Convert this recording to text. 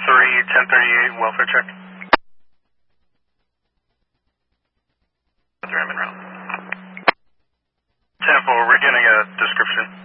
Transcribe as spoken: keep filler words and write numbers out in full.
three, ten thirty-eight, welfare check. ten four, we're getting a description.